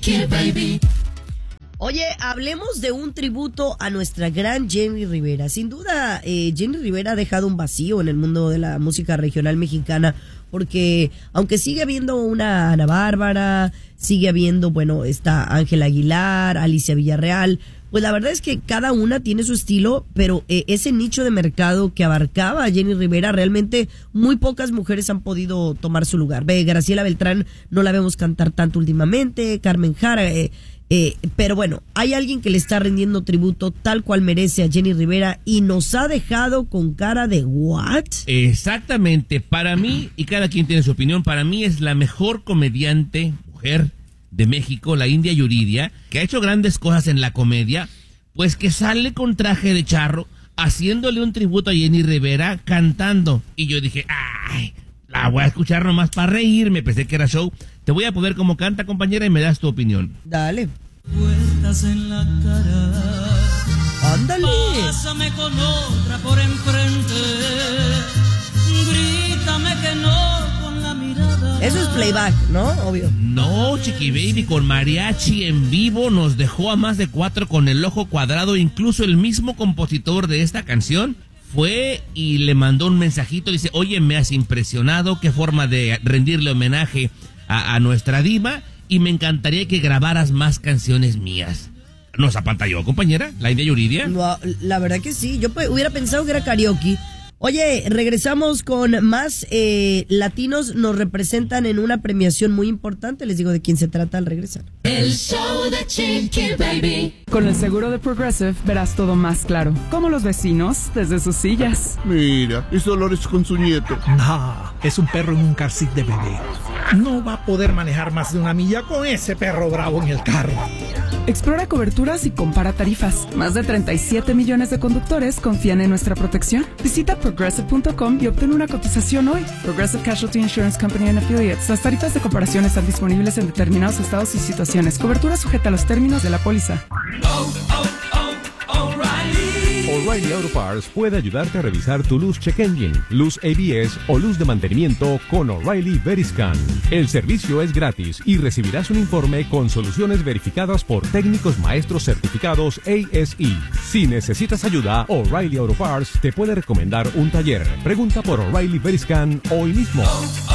Chiqui Baby. Oye, hablemos de un tributo a nuestra gran Jenny Rivera. Sin duda, Jenny Rivera ha dejado un vacío en el mundo de la música regional mexicana, porque aunque sigue habiendo una Ana Bárbara, sigue habiendo, bueno, está Ángela Aguilar, Alicia Villarreal, pues la verdad es que cada una tiene su estilo, pero ese nicho de mercado que abarcaba a Jenny Rivera, realmente muy pocas mujeres han podido tomar su lugar. Graciela Beltrán no la vemos cantar tanto últimamente, Carmen Jara, pero bueno, hay alguien que le está rindiendo tributo tal cual merece a Jenny Rivera y nos ha dejado con cara de ¿what? Exactamente, para mí, y cada quien tiene su opinión, para mí es la mejor comediante mujer de México, la India Yuridia, que ha hecho grandes cosas en la comedia, pues que sale con traje de charro, haciéndole un tributo a Jenny Rivera, cantando. Y yo dije, ay, la voy a escuchar nomás para reírme, pensé que era show. Te voy a poner como canta, compañera, y me das tu opinión. Dale. Puertas en la cara. Ándale. Pásame con otra por enfrente. Grítame que no con la mirada. Eso es playback, ¿no? Obvio. No, Chiqui Baby, con mariachi en vivo nos dejó a más de 4 con el ojo cuadrado. Incluso el mismo compositor de esta canción fue y le mandó un mensajito. Dice, oye, me has impresionado, qué forma de rendirle homenaje a nuestra diva, y me encantaría que grabaras más canciones mías. ¿Nos apantalló, compañera, la India Yuridia? No, la verdad que sí, yo hubiera pensado que era karaoke. Oye, regresamos con más latinos nos representan en una premiación muy importante. Les digo de quién se trata al regresar. El show de Chiqui Baby. Con el seguro de Progressive verás todo más claro, como los vecinos desde sus sillas. Mira, es Dolores con su nieto. No, es un perro en un car seat de bebé. No va a poder manejar más de 1 milla con ese perro bravo en el carro. Explora coberturas y compara tarifas. Más de 37 millones de conductores confían en nuestra protección. Visita Progressive.com y obtén una cotización hoy. Progressive Casualty Insurance Company and Affiliates. Las tarifas de comparación están disponibles en determinados estados y situaciones. Cobertura sujeta a los términos de la póliza. O'Reilly Auto Parts puede ayudarte a revisar tu luz check engine, luz ABS o luz de mantenimiento con O'Reilly Veriscan. El servicio es gratis y recibirás un informe con soluciones verificadas por técnicos maestros certificados ASE. Si necesitas ayuda, O'Reilly Auto Parts te puede recomendar un taller. Pregunta por O'Reilly Veriscan hoy mismo.